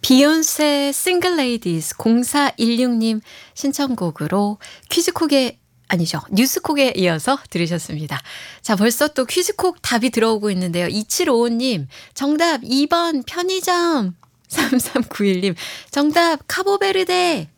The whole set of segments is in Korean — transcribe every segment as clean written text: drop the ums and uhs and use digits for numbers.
비욘세 싱글 레이디스 0416님 신청곡으로 퀴즈콕에 아니죠. 뉴스콕에 이어서 들으셨습니다. 자, 벌써 또 퀴즈콕 답이 들어오고 있는데요. 2755님 정답 2번 편의점. 3391님 정답 카보베르데.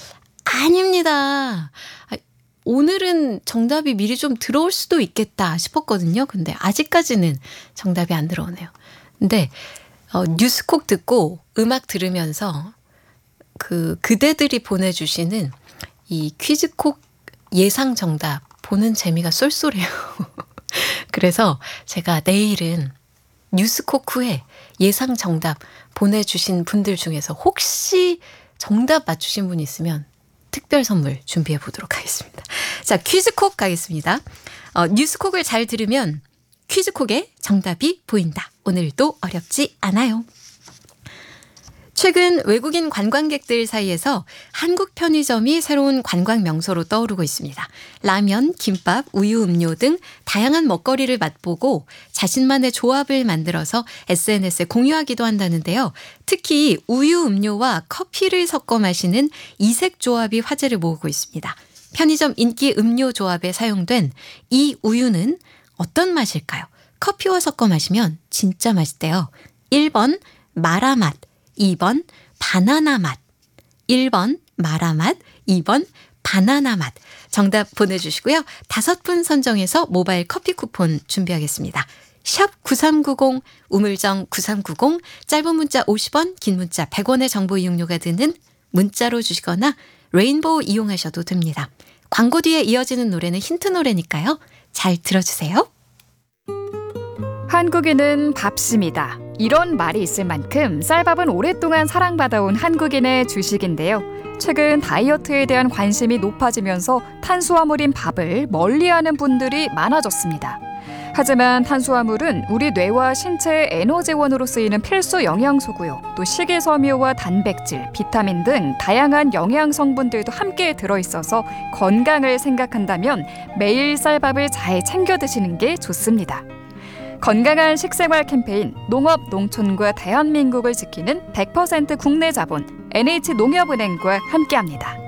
아닙니다. 오늘은 정답이 미리 좀 들어올 수도 있겠다 싶었거든요. 근데 아직까지는 정답이 안 들어오네요. 근데 뉴스콕 듣고 음악 들으면서 그대들이 보내주시는 이 퀴즈콕 예상 정답 보는 재미가 쏠쏠해요. 그래서 제가 내일은 뉴스콕 후에 예상 정답 보내주신 분들 중에서 혹시 정답 맞추신 분 있으면 특별 선물 준비해 보도록 하겠습니다. 자, 퀴즈콕 가겠습니다. 뉴스콕을 잘 들으면 퀴즈콕에 정답이 보인다. 오늘도 어렵지 않아요. 최근 외국인 관광객들 사이에서 한국 편의점이 새로운 관광 명소로 떠오르고 있습니다. 라면, 김밥, 우유, 음료 등 다양한 먹거리를 맛보고 자신만의 조합을 만들어서 SNS에 공유하기도 한다는데요. 특히 우유, 음료와 커피를 섞어 마시는 이색 조합이 화제를 모으고 있습니다. 편의점 인기 음료 조합에 사용된 이 우유는 어떤 맛일까요? 커피와 섞어 마시면 진짜 맛있대요. 1번 마라 맛, 2번 바나나 맛. 1번 마라 맛, 2번 바나나 맛. 정답 보내주시고요. 5분 선정해서 모바일 커피 쿠폰 준비하겠습니다. 샵 9390, 우물정 9390, 짧은 문자 50원, 긴 문자 100원의 정보 이용료가 드는 문자로 주시거나 레인보우 이용하셔도 됩니다. 광고 뒤에 이어지는 노래는 힌트 노래니까요. 잘 들어주세요. 한국인은 밥심이다. 이런 말이 있을 만큼 쌀밥은 오랫동안 사랑받아온 한국인의 주식인데요. 최근 다이어트에 대한 관심이 높아지면서 탄수화물인 밥을 멀리하는 분들이 많아졌습니다. 하지만 탄수화물은 우리 뇌와 신체의 에너지원으로 쓰이는 필수 영양소고요. 또 식이섬유와 단백질, 비타민 등 다양한 영양 성분들도 함께 들어있어서 건강을 생각한다면 매일 쌀밥을 잘 챙겨 드시는 게 좋습니다. 건강한 식생활 캠페인 농업, 농촌과 대한민국을 지키는 100% 국내 자본 NH농협은행과 함께합니다.